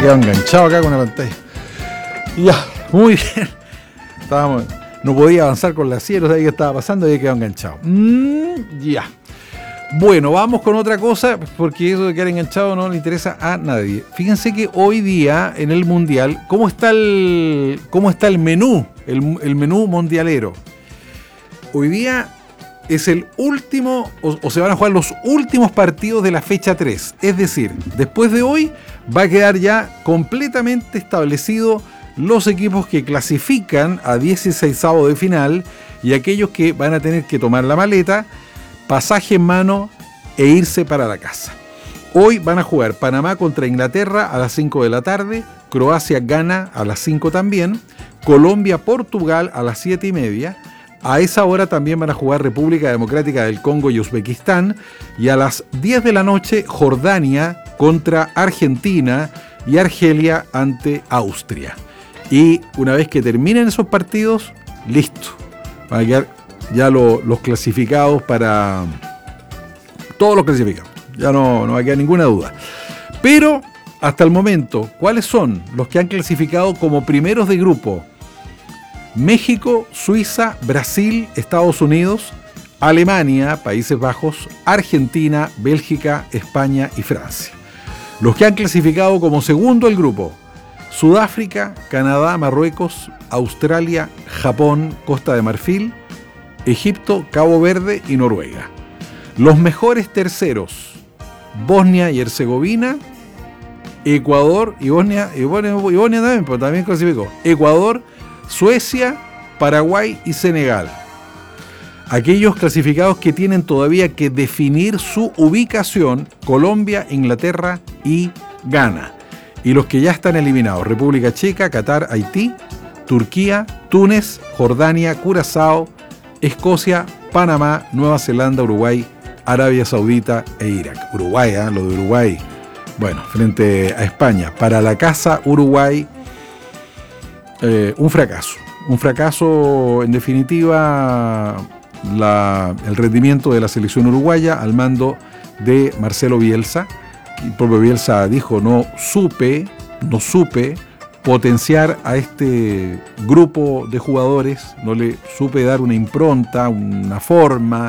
quedado enganchado acá con la pantalla. Ya, muy bien. No podía avanzar con la sierra, no sabía qué estaba pasando y había quedado enganchado. Ya. Bueno, vamos con otra cosa, porque eso de quedar enganchado no le interesa a nadie. Fíjense que hoy día en el Mundial, ¿cómo está el menú? El menú mundialero. Hoy día es el último, o se van a jugar los últimos partidos de la fecha 3. Es decir, después de hoy va a quedar ya completamente establecido los equipos que clasifican a 16avos de final y aquellos que van a tener que tomar la maleta, pasaje en mano e irse para la casa. Hoy van a jugar Panamá contra Inglaterra a las 5 de la tarde, Croacia-Ghana a las 5 también, Colombia-Portugal a las 7:30. A esa hora también van a jugar República Democrática del Congo y Uzbekistán. Y a las 10 de la noche, Jordania contra Argentina y Argelia ante Austria. Y una vez que terminen esos partidos, listo. Van a quedar ya los clasificados para... Todos los clasificados. Ya no va a quedar ninguna duda. Pero, hasta el momento, ¿cuáles son los que han clasificado como primeros de grupo? México, Suiza, Brasil, Estados Unidos, Alemania, Países Bajos, Argentina, Bélgica, España y Francia. Los que han clasificado como segundo el grupo: Sudáfrica, Canadá, Marruecos, Australia, Japón, Costa de Marfil, Egipto, Cabo Verde y Noruega. Los mejores terceros: Bosnia y Herzegovina, Ecuador y Bosnia también, pero también clasificó. Ecuador, Suecia, Paraguay y Senegal. Aquellos clasificados que tienen todavía que definir su ubicación: Colombia, Inglaterra y Ghana. Y los que ya están eliminados: República Checa, Qatar, Haití, Turquía, Túnez, Jordania, Curazao, Escocia, Panamá, Nueva Zelanda, Uruguay, Arabia Saudita e Irak. Uruguay, lo de Uruguay. Bueno, frente a España. Para la casa, Uruguay, un fracaso. Un fracaso, en definitiva, el rendimiento de la selección uruguaya al mando de Marcelo Bielsa. El propio Bielsa dijo: no supe potenciar a este grupo de jugadores, no le supe dar una impronta, una forma,